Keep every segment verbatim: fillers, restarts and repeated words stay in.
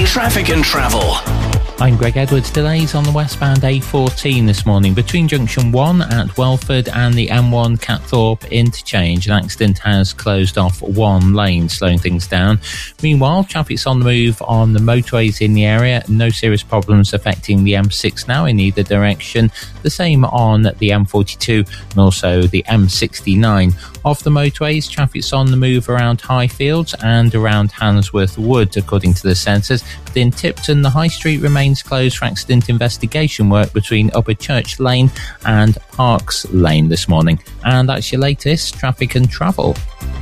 Traffic and travel. I'm Greg Edwards. Delays on the westbound A fourteen this morning between junction one at Welford and the M one Catthorpe interchange. An accident has closed off one lane, slowing things down. Meanwhile, traffic's on the move on the motorways in the area. No serious problems affecting the M six now in either direction. The same on the M forty-two and also the M sixty-nine. Off the motorways, traffic's on the move around Highfields and around Handsworth Wood, according to the sensors. In Tipton, the High Street remains closed for accident investigation work between Upper Church Lane and Parks Lane this morning. And that's your latest traffic and travel.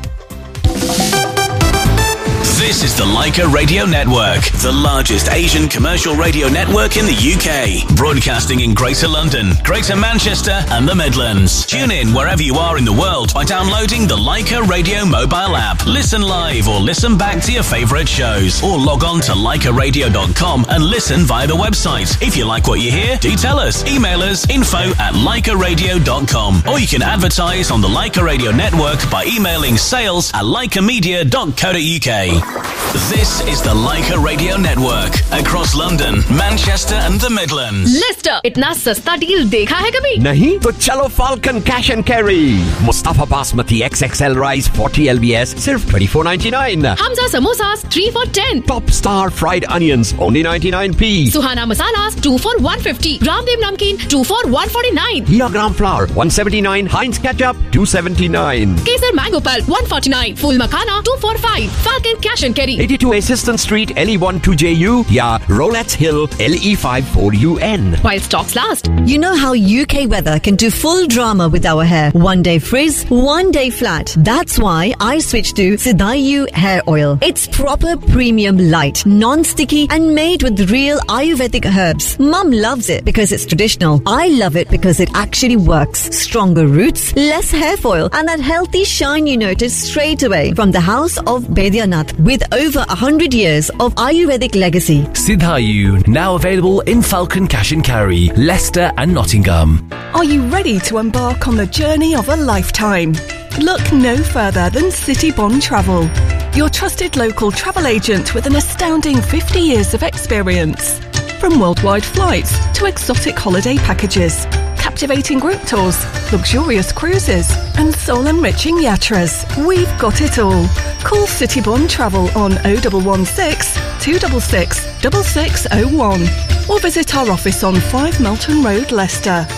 This is the Leica Radio Network, the largest Asian commercial radio network in the U K. Broadcasting in Greater London, Greater Manchester and the Midlands. Tune in wherever you are in the world by downloading the Leica Radio mobile app. Listen live or listen back to your favourite shows. Or log on to leica radio dot com and listen via the website. If you like what you hear, do tell us. Email us info at leica radio dot com. Or you can advertise on the Leica Radio Network by emailing sales at leica media dot co dot uk. This is the Leica Radio Network across London, Manchester and the Midlands. Lister, इतना सस्ता deal देखा है कभी? नहीं तो चलो Falcon Cash and Carry. Mustafa Basmati X X L Rice forty L B S सिर्फ twenty-four ninety-nine. Hamza Samosas three for ten. Top Star Fried Onions only ninety-nine p. Suhana Masalas two for one fifty. Ramdev Namkeen two for one forty-nine. Hira Gram Flour one seventy-nine. Heinz Ketchup two seventy-nine. Kesar Mango Pulp one forty-nine. Full Makhana two for five. Falcon Cash and Carry. eighty-two Assistant Street L E one two J U. Yeah, Rolettes Hill L E five four U N. While stocks last. You know how U K weather can do full drama with our hair. One day frizz, one day flat. That's why I switched to Sidayu hair oil. It's proper premium light, non-sticky and made with real Ayurvedic herbs. Mum loves it because it's traditional. I love it because it actually works. Stronger roots, less hair foil and that healthy shine you notice straight away from the house of Baidyanath with over one hundred years of Ayurvedic legacy. Sidayu, now available in Falcon Cash and Carry, Leicester and Nottingham. Are you ready to embark on the journey of a lifetime? Look no further than City Bond Travel, your trusted local travel agent with an astounding fifty years of experience. From worldwide flights to exotic holiday packages, captivating group tours, luxurious cruises and soul-enriching yatras, we've got it all. Call City Bond Travel on oh one one six, two six six, six six oh one or visit our office on five Melton Road, Leicester.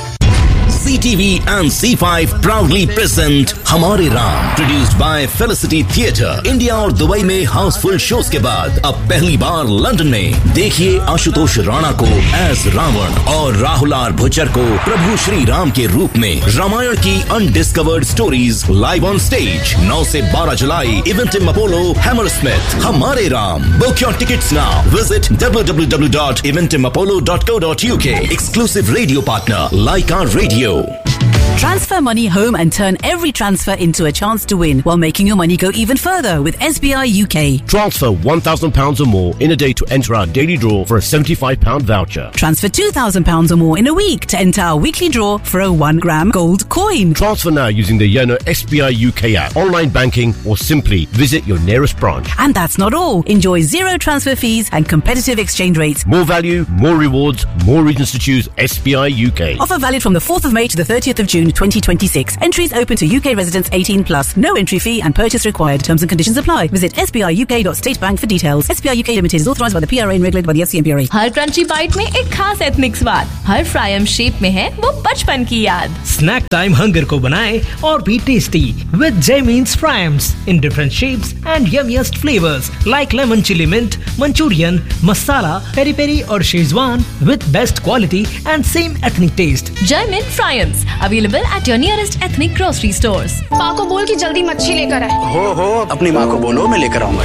C T V and C five proudly present हमारे Ram, produced by Felicity Theatre. India और Dubai में Housefull shows के बाद अब पहली बार London में देखिए आशुतोष राणा को एज रावण और राहुल आर भुच्चर को प्रभु श्री राम के रूप में। रामायण की undiscovered stories live on stage नौ से बारह जुलाई इवेंटिम अपोलो हैमरस्मिथ। हमारे Ram, book your tickets now, visit W W W dot इवेंटिम Apollo dot co dot uk. Exclusive radio partner Leica Radio. Transfer money home and turn every transfer into a chance to win while making your money go even further with S B I U K. Transfer one thousand pounds or more in a day to enter our daily draw for a seventy-five pound voucher. Transfer two thousand pounds or more in a week to enter our weekly draw for a one gram gold coin. Transfer now using the Yono S B I U K app, online banking or simply visit your nearest branch. And that's not all. Enjoy zero transfer fees and competitive exchange rates. More value, more rewards, more reasons to choose S B I U K. Offer valid from the fourth of May to the thirtieth of June twenty twenty-six. Entries open to U K residents eighteen plus. No entry fee and purchase required. Terms and conditions apply. Visit S B I U K dot state bank for details. S B I U K Limited is authorised by the P R A and regulated by the F C M P R A. Her crunchy bite में एक खास ethnic स्वाद, हर fryum shape में है वो बचपन की याद। स्नैक टाइम हंगर को बनाए और भी tasty with Jaymeens Fryams in different shapes and yummiest flavors like lemon chili mint, Manchurian, masala, peri peri और Schezwan with best quality and same ethnic taste. Jaymeens Fryams available at your nearest ethnic grocery stores. माँ को बोल कि जल्दी मच्छी लेकर आए। हो हो अपनी माँ को बोलो मैं लेकर आऊंगा।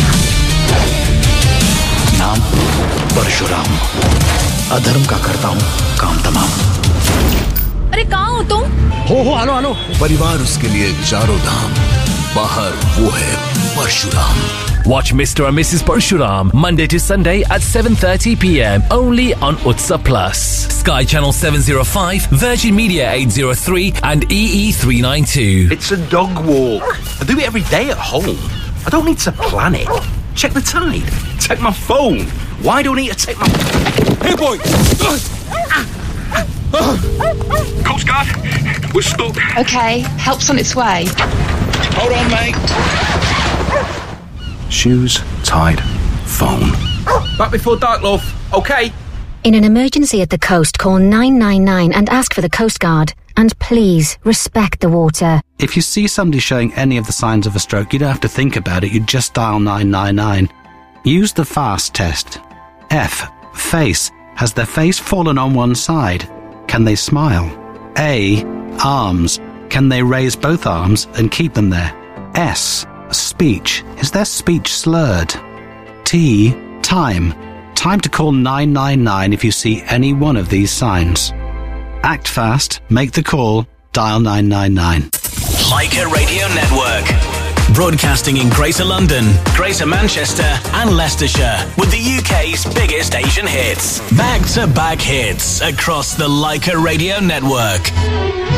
नाम परशुराम, अधर्म का करता हूँ काम तमाम। अरे कहाँ हो तुम? हो हो आलो आलो। परिवार उसके लिए चारों धाम, बाहर वो है Parshuram. Watch Mister and Missus Parshuram Monday to Sunday at seven thirty p m only on Utsa Plus, Sky Channel seven oh five, Virgin Media eight oh three and E E three ninety-two. It's a dog walk. I do it every day at home. I don't need to plan it. Check the tide. Check my phone. Why do I need to take my... Hey, boy! Coast Guard, we're stuck. Okay, help's on its way. Hold on, mate. Shoes, tied, phone. Back before dark, love. Okay? In an emergency at the coast, call nine nine nine and ask for the Coast Guard. And please, respect the water. If you see somebody showing any of the signs of a stroke, you don't have to think about it, you just dial nine nine nine. Use the FAST test. F. Face. Has their face fallen on one side? Can they smile? A. Arms. Can they raise both arms and keep them there? S. Speech. Is their speech slurred? T. Time. Time to call nine nine nine if you see any one of these signs. Act fast, make the call, dial nine nine nine. Leica Radio Network. Broadcasting in Greater London, Greater Manchester and Leicestershire with the U K's biggest Asian hits. Back-to-back hits across the Leica Radio Network.